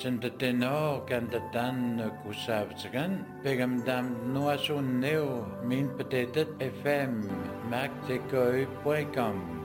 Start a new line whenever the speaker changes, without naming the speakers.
Chen de tenor kan de dan kusavtsagan. Pegam dam noasun neo min petetet fm mactekoi.com.